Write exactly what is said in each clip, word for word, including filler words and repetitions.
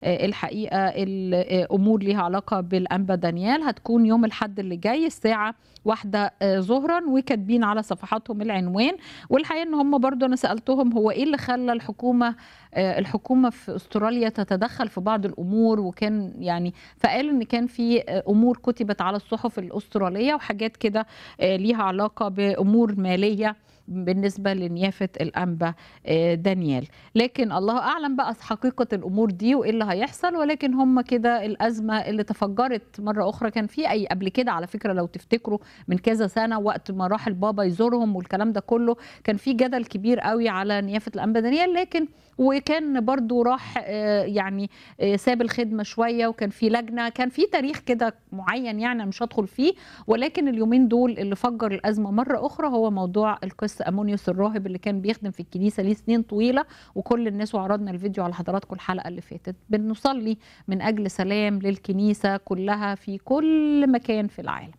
آآ الحقيقة الأمور ليها علاقة بالأنبا دانيال، هتكون يوم الأحد اللي جاي الساعة واحدة آآ ظهرًا وكاتبين على صفحاتهم العنوان، والحقيقة إن هم برضه أنا سألتهم هو إيه اللي خلّى الحكومة آآ الحكومة في أستراليا تتدخّل في بعض الأمور، وكان يعني فقالوا إن كان في أ أمور كُتبت على الصحف الأسترالية وحاجات كده آآ ليها علاقة بأمور مالية بالنسبة لنيافة الأنبا آآ دانيال، لكن الله أعلم بقى س حقيقة الأمور دي وإيه اللي هيحصل، ولكن هم كده الأزمة اللي تفجّرت مرّة أخرى كان في أي قبل كده على فكرة لو تفتكروا من كذا سَنة وقت ما راح البابا يزورهم والكلام ده كلّه، كان في جدل كبير أوي على نيافة الأنبا دانيال، لكن وكان برضه راح آآ يعني آآ ساب الخدمة شوية وكان في لجنة، كان في تاريخ كده معيّن يعني أنا مش هادخل فيه، ولكن اليومين دول اللي فجّر الأزمة مرّة أخرى هو موضوع القس أمونيوس الراهب اللي كان بيخدم في الكنيسة ليه سنين طويلة، وكل الناس وعرضنا الفيديو على حضراتكم الحلقة اللي فاتت، بنصلي من أجل سلام للكنيسة كلّها في كل مكان في العالم.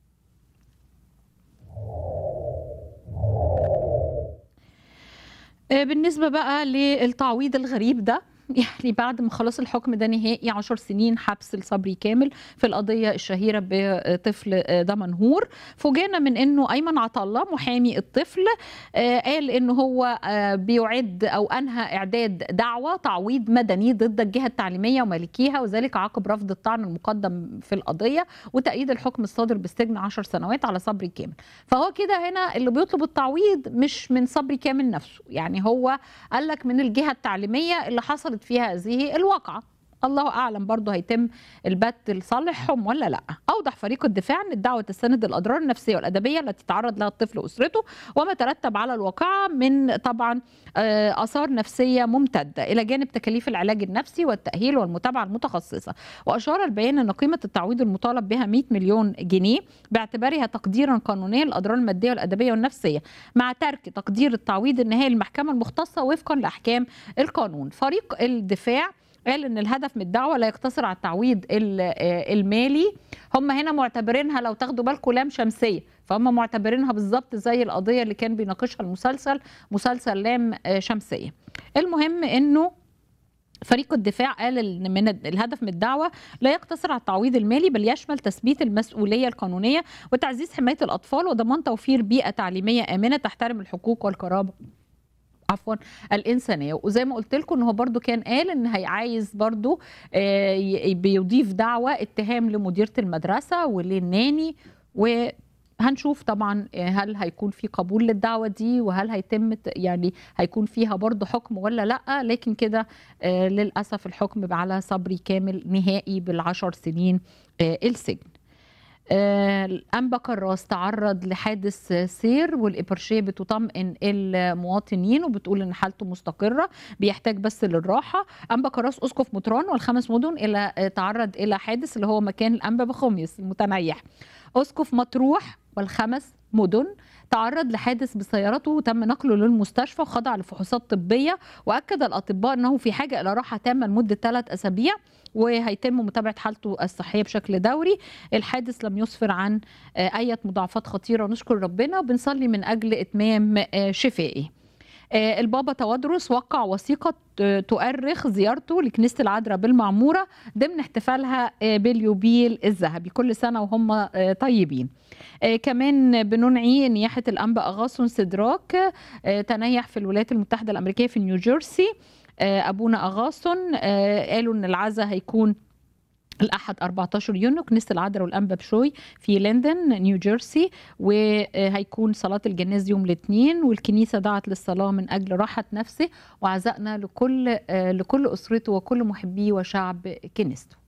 آآ بالنسبة بقى للتعويض الغريب ده، يعني بعد ما خلاص الحكم ده نهائي عشر سنين حبس لصبري كامل في القضية الشهيرة بطفل آآ دمنهور، فوجئنا من إنه أيمن عطلة محامي الطفل آآ قال إن هو آآ بيُعِد أو أنهى إعداد دعوى تعويض مدني ضد الجهة التعليمية ومالكيها، وذلك عقب رفض الطعن المقدم في القضية وتأييد الحكم الصادر بالسجن عشر سنوات على صبري كامل. فهو كده هنا اللي بيطلب التعويض مش من صبري كامل نفسه، يعني هو قال لك من الجهة التعليمية اللي حصلت فيها هذه الواقعة. الله أعلم برضه هيتم البت لصالحهم والّا لأ. أوضح فريق الدفاع أن الدعوة تستند الأضرار النفسية والأدبية التي تعرض لها الطفل وأسرته، وما ترتب على الواقعة من طبعًا آآ آثار نفسية ممتدة، إلى جانب تكاليف العلاج النفسي والتأهيل والمتابعة المتخصصة. وأشار البيان أن قيمة التعويض المطالب بها مئة مليون جنيه باعتبارها تقديرًا قانونيًا للأضرار المادية والأدبية والنفسية، مع ترك تقدير التعويض النهائي للمحكمة المختصة وفقًا لأحكام القانون. فريق الدفاع قال إن الهدف من الدعوة لا يقتصر على التعويض ال آآ المالي، هم هنا معتبرينها لو تاخدوا بالكم لام شمسية، فهُم معتبرينها بالضبط زي القضية اللي كان بيناقشها المسلسل، مسلسل لام آآ شمسية. المهم إنه فريق الدفاع قال إن من ال الهدف من الدعوة لا يقتصر على التعويض المالي، بل يشمل تثبيت المسؤولية القانونية وتعزيز حماية الأطفال وضمان توفير بيئة تعليمية آمنة تحترم الحقوق والكرامة عفوًا الإنسانية. وزي ما قُلت لكم إن هو برضه كان قال إن هي عايز برضه آآ ي بيضيف دعوى اتهام لمديرة المدرسة وللناني، وهنشوف طبعًا آآ هل هيكون في قبول للدعوة دي وهل هيتم ت يعني هيكون فيها برضه حكم والّا لأ، لكن كده آآ للأسف الحكم على صبري كامل نهائي بالعشر سنين آآ السجن. آآ الأنبا كراس تعرّض لحادث سير والإبرشية بتطمئن المواطنين وبتقول إن حالته مستقرة، بيحتاج بس للراحة. أنبا كراس أسقف مطران والخمس مدن إلى آآ تعرّض إلى حادث اللي هو مكان الأنبا بخُميس المتنيح. أسقف مطروح والخمس مدن تعرّض لحادث بسيارته وتم نقله للمستشفى وخضع لفحوصات طبية، وأكد الأطباء أنه في حاجة إلى راحة تامة لمدة ثلاث أسابيع، وهيتم متابعة حالته الصحية بشكل دوري. الحادث لم يسفر عن آآ أية مضاعفات خطيرة نشكر ربنا، وبنصلي من أجل إتمام آآ شفائه. آآ البابا توادرس وقّع وثيقة ت تؤرخ زيارته لكنيسة العذراء بالمعمورة ضمن احتفالها آآ باليوبيل الذهبي، كل سنة وهُم آآ طيبين. آآ كمان بنُنعي نياحة الأنبا أغاثون سدراك آآ تنيّح في الولايات المتحدة الأمريكية في نيوجيرسي. آآ أبونا أغاثون آآ قالوا إن العزا هيكون الأحد أربعتاشر يونيو كنيسة العذراء والأنبا بشوي في لندن نيوجيرسي، وهيكون صلاة الجناز يوم الاثنين، والكنيسة دعت للصلاة من أجل راحة نفسه، وعزائنا لكل آآ لكل أسرته وكل محبيه وشعب كنيسته.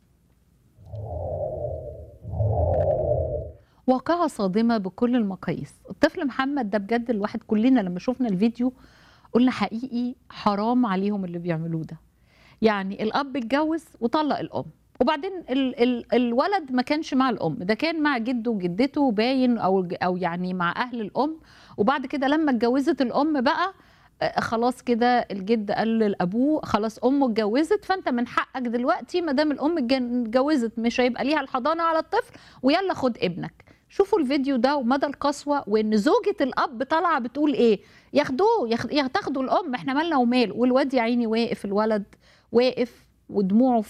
واقعة صادمة بكل المقاييس. الطفل محمد ده بجد الواحد كلنا لمّا شُفنا الفيديو قُلنا حقيقي حرام عليهم اللي بيعملوه ده. يعني الأب اتجوّز وطلّق الأم، وبعدين ال ال الولد ما كانش مع الأم، ده كان مع جده وجدته باين أو ج أو يعني مع أهل الأم، وبعد كده لمّا اتجوّزت الأم بقى آآ خلاص كده الجد قال لأبوه خلاص أمه اتجوّزت، فأنت من حقك دلوقتي ما دام الأم اتجن اتجوّزت مش هيبقى ليها الحضانة على الطفل ويالّا خُد ابنك. شوفوا الفيديو ده ومدى القسوة، وإن زوجة الأب طالعة بتقول إيه، ياخدوه ياخ يا تاخدوا الأم إحنا مالنا وماله، والواد يا عيني واقف الولد واقف ودموعه